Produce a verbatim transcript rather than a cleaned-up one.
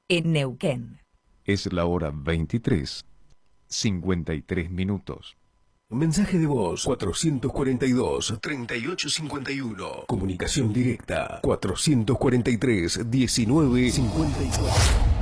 en Neuquén. Es la hora veintitrés, cincuenta y tres minutos. Mensaje de voz cuatrocientos cuarenta y dos, treinta y ocho cincuenta y uno. Comunicación directa cuatrocientos cuarenta y tres, diecinueve cincuenta y cuatro.